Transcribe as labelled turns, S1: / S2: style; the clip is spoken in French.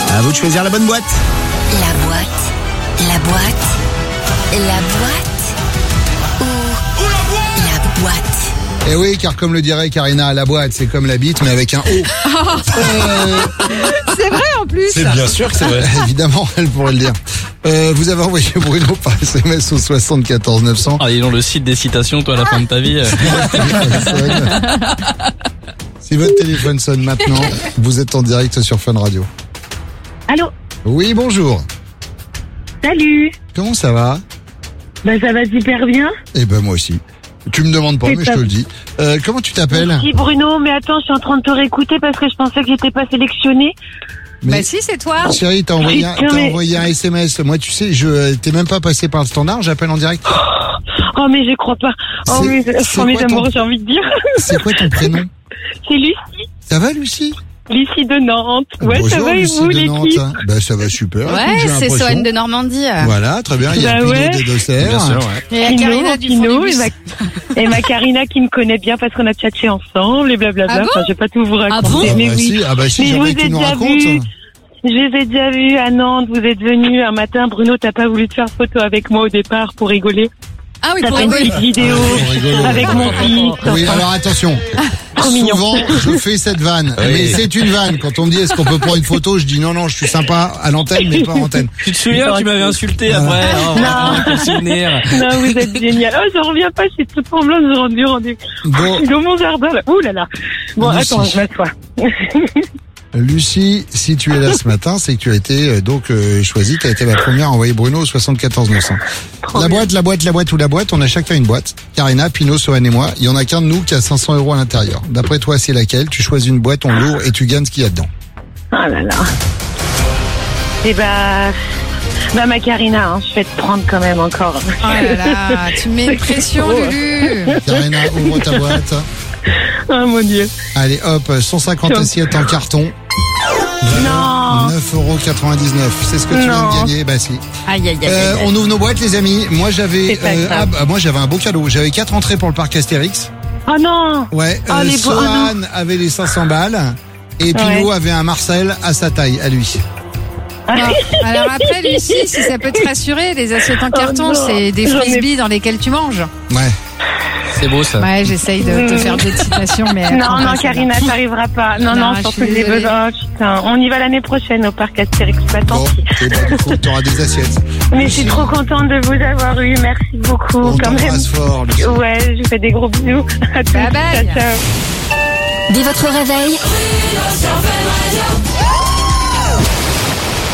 S1: À vous de choisir la bonne boîte.
S2: La boîte ou la boîte.
S3: Eh oui, car comme le dirait Karina, la boîte, c'est comme la bite, mais avec un O.
S4: C'est vrai en plus.
S1: C'est bien sûr que c'est vrai.
S3: Évidemment, elle pourrait le dire. Vous avez envoyé Bruno par SMS au 74 900.
S5: Ah, ils ont le site des citations, toi, à la fin de ta vie.
S3: Si votre téléphone sonne maintenant, vous êtes en direct sur Fun Radio.
S6: Allô?
S3: Oui, bonjour.
S6: Salut.
S3: Comment ça va?
S6: Ça va super bien.
S3: Eh ben moi aussi. Tu me demandes pas,
S6: C'est
S3: mais je te le dis. Comment tu t'appelles?
S6: Merci Bruno, mais attends, je suis en train de te réécouter parce que je pensais que j'étais pas sélectionnée.
S3: Mais
S4: Si, c'est toi.
S3: chérie, t'as envoyé
S6: Putain,
S3: envoyé un SMS. Moi, tu sais, t'es même pas passé par le standard, j'appelle en direct.
S6: Oh mais j'y crois pas. Oh mais
S3: C'est quoi
S6: amours,
S3: ton-
S6: j'ai envie de dire.
S3: C'est quoi ton prénom?
S6: C'est Lucie.
S3: Ça va, Lucie?
S6: Lucie de Nantes. Ouais,
S3: Bonjour,
S6: ça va et
S3: Lucie
S6: vous
S3: de Nantes.
S6: l'équipe?
S3: Ça va super.
S4: Ouais,
S3: j'ai
S4: c'est
S3: l'impression.
S4: Soane de Normandie.
S3: Voilà, très bien. Il y a
S6: Bah
S3: Pino
S6: ouais.
S3: des Deux-Serres.
S5: Bien sûr, ouais.
S4: Et Karina du fond du bus.
S6: et ma Karina qui me connaît bien parce qu'on a tchatché ensemble et blablabla.
S4: Ah bon?
S6: Enfin, je vais pas tout vous raconter.
S4: Ah bon?
S6: Mais oui.
S3: Ah bah si,
S6: Mais je
S3: j'aimerais
S6: vous
S3: que tu
S6: ai
S3: nous
S6: déjà
S3: racontes.
S6: vu. Je les ai déjà vus à Nantes. Vous êtes venus un matin. Bruno, t'as pas voulu te faire photo avec moi au départ pour rigoler.
S4: Ah oui,
S6: T'as
S4: pour
S6: fait une
S4: rigoler.
S6: petite vidéo
S3: rigolo.
S6: avec mon fils.
S3: Oui,
S6: Enfin,
S3: alors attention.
S6: Trop mignon.
S3: Souvent, je fais cette vanne.
S5: Oui.
S3: Mais c'est une vanne. Quand on me dit est-ce qu'on peut prendre une photo, je dis non, je suis sympa à l'antenne, mais pas en antenne.
S5: Tu te souviens, tu m'avais insulté après. Oh, vraiment, pour souvenir.
S6: Non, vous êtes génial. Oh, j'en reviens pas, je suis toute tremblante, je rendu rendu.
S3: Bon,
S6: Dans mon jardin, là. Ouh là là. Bon,
S3: Lucie.
S6: attends, je m'assois.
S3: Lucie, si tu es là ce matin, c'est que tu as été choisie. Tu as été la première à envoyer Bruno au 74 900. La boîte ou la boîte, on a chacun une boîte. Karina, Pino, Soane et moi. Il y en a qu'un de nous qui a 500 € à l'intérieur. D'après toi, c'est laquelle? Tu choisis une boîte en lourd et tu gagnes ce qu'il y a dedans.
S6: Oh là là. Eh ma Karina, hein, je vais te prendre quand même encore.
S4: Oh là là, tu me mets une pression, Lulu.
S3: Karina, ouvre ta boîte.
S6: Oh mon Dieu.
S3: Allez, hop, 150 assiettes en carton.
S6: Non.
S3: 9,99 €. C'est ce que tu viens de gagner, bah si.
S4: Aïe, aïe, aïe, aïe.
S3: On ouvre nos boîtes, les amis. Moi, j'avais,
S6: C'est pas grave.
S3: moi, j'avais un beau cadeau. J'avais 4 entrées pour le parc Astérix.
S6: Oh non.
S3: Ouais.
S6: Oh, les beaux-
S3: Soane avait les 500 balles. Et Pino
S6: Ouais.
S3: avait un Marcel à sa taille, à lui.
S4: Bon, alors après, Lucie, si ça peut te rassurer, les assiettes en carton,
S6: non.
S4: c'est des
S6: J'en ai-
S4: frisbees dans lesquels tu manges.
S3: Ouais.
S5: C'est beau, ça.
S4: Ouais, j'essaye de te faire des citations, mais... elle prend
S6: Non,
S4: pas,
S6: Karina,
S4: celle-là.
S6: t'arriveras pas. Non,
S4: Non, je
S6: surtout
S4: suis
S6: que j'ai
S4: désolée.
S6: besoin. Putain, on y va l'année prochaine au parc Astérix. Bah, tant
S3: Bon,
S6: pis.
S3: et bah, du coup, t'auras des assiettes.
S6: Mais je suis trop contente de vous avoir eu. Merci beaucoup.
S3: On
S6: quand même.
S3: t'embrasse fort, Lucie.
S6: Ouais, je vous fais des gros bisous. À tous.
S4: Bye bye.
S6: Ciao, ciao.
S2: Dès votre réveil,